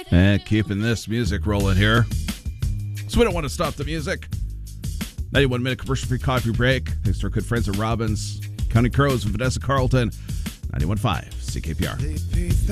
And keeping this music rolling here. So we don't want to stop the music. 91-minute commercial-free coffee break. Thanks to our good friends at Robbins, County Crows, and Vanessa Carlton. 91.5 CKPR.